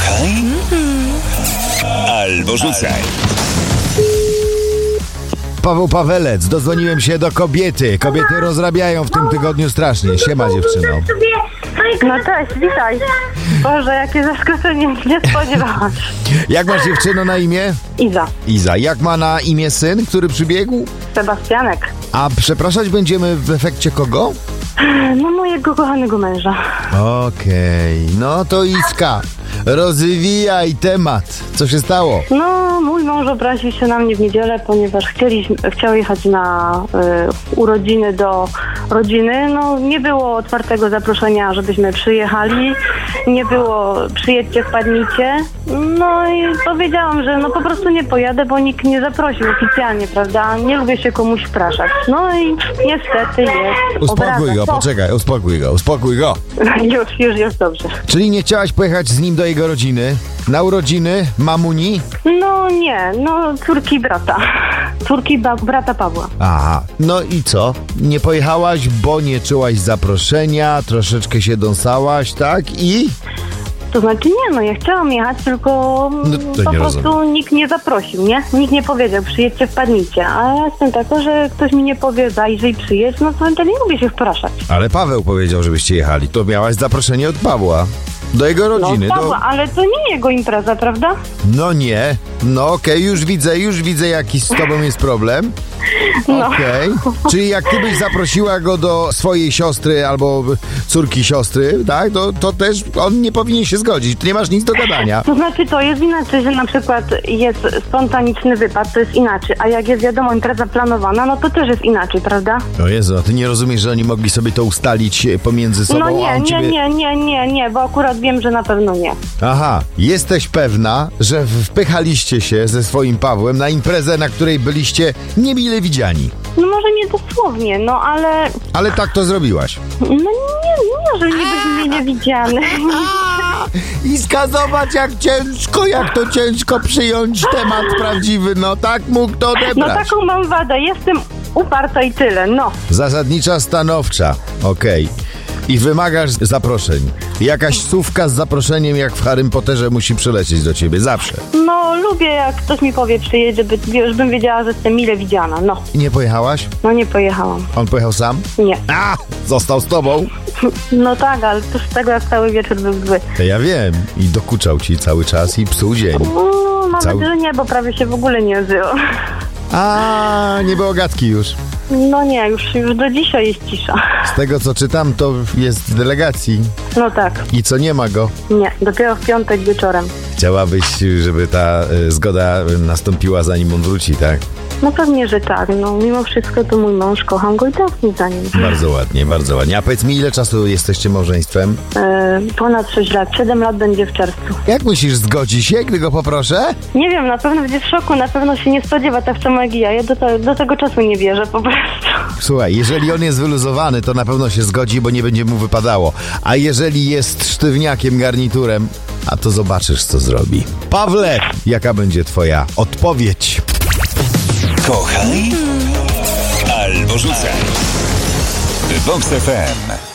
Kochaj albo rzucaj. Paweł Pawelec, dodzwoniłem się do kobiety. Kobiety rozrabiają w tym tygodniu strasznie. Siema, dziewczyno. No cześć, witaj. Boże, jakie zaskoczenie, nie spodziewałam się. Jak masz, dziewczyno, na imię? Iza, Iza. Jak ma na imię syn, który przybiegł? Sebastianek. A przepraszać będziemy w efekcie kogo? No mojego kochanego męża. Okej, no to Iska, rozwijaj temat. Co się stało? No, mój mąż obraził się na mnie w niedzielę, ponieważ chciał jechać na urodziny do rodziny. No, nie było otwartego zaproszenia, żebyśmy przyjechali. Nie było przyjedźcie, wpadnijcie. No i powiedziałam, że no po prostu nie pojadę, bo nikt nie zaprosił oficjalnie, prawda? Nie lubię się komuś wpraszać. No i niestety jest. Uspokój go, poczekaj, uspokój go. Już jest dobrze. Czyli nie chciałaś pojechać z nim do jego rodziny? Na urodziny mamuni? No nie, no córki brata. Córki brata Pawła. Aha, no i co? Nie pojechałaś, bo nie czułaś zaproszenia, troszeczkę się dąsałaś, tak? I? To znaczy nie, no ja chciałam jechać, tylko to po nie prostu rozumiem. nikt nie zaprosił, nie? Nikt nie powiedział, przyjedźcie, wpadnijcie. A ja jestem taka, że ktoś mi nie powie, zajrzyj, przyjedź, no to nie lubię się wpraszać. Ale Paweł powiedział, żebyście jechali. To miałaś zaproszenie od Pawła. Do jego rodziny. No Pawła, ale to nie jego impreza, prawda? No nie. No okej, już widzę jaki z tobą jest problem. No. Okej. Czyli jak ty byś zaprosiła go do swojej siostry albo córki siostry, tak? To też on nie powinien się zgodzić. Ty nie masz nic do gadania. To znaczy to jest inaczej, że na przykład jest spontaniczny wypad, to jest inaczej. A jak jest wiadomo impreza planowana, no to też jest inaczej, prawda? O Jezu, a ty nie rozumiesz, że oni mogli sobie to ustalić pomiędzy sobą, No a on nie, bo akurat wiem, że na pewno nie. Aha, jesteś pewna, że wpychaliście się ze swoim Pawłem na imprezę, na której byliście niemile widziani. No może nie dosłownie, no ale... Ale tak to zrobiłaś. No nie, że nie być mile widziany. Iska, zobacz jak to ciężko przyjąć temat prawdziwy, no tak mógł to odebrać. No taką mam wadę, jestem uparta i tyle, no. Zasadnicza, stanowcza, okej. I wymagasz zaproszeń. Jakaś słówka z zaproszeniem, jak w Harrym Potterze, musi przylecieć do ciebie, zawsze. No lubię, jak ktoś mi powie, przyjedzie, żebym wiedziała, że jestem mile widziana, no. I nie pojechałaś? No nie pojechałam, On pojechał sam? nie. A! Został z tobą? No tak, ale to z tego, jak cały wieczór był zły. To ja wiem. I dokuczał ci cały czas i psuł dzień. No, mam nadzieję, że nie, bo prawie się w ogóle nie odzyło. A, nie było gadki już. No nie, już do dzisiaj jest cisza. Z tego co czytam, to jest w delegacji. No tak, I co, nie ma go? nie, dopiero w piątek wieczorem. Chciałabyś, żeby ta zgoda nastąpiła, zanim on wróci, tak? No pewnie, że tak, no mimo wszystko to mój mąż, kocham go i tęsknię za nim. Bardzo ładnie, bardzo ładnie. A powiedz mi, ile czasu jesteście małżeństwem? Ponad 6 lat, 7 lat będzie w czerwcu. Jak myślisz, zgodzi się, gdy go poproszę? Nie wiem, na pewno będzie w szoku, na pewno się nie spodziewa tak samo jak i ja. Ja do tego czasu nie wierzę po prostu. Słuchaj, jeżeli on jest wyluzowany, to na pewno się zgodzi, bo nie będzie mu wypadało. A jeżeli jest sztywniakiem, garniturem, a to zobaczysz, co zrobi. Pawle, jaka będzie twoja odpowiedź? Kochaj albo rzucaj. Vox FM.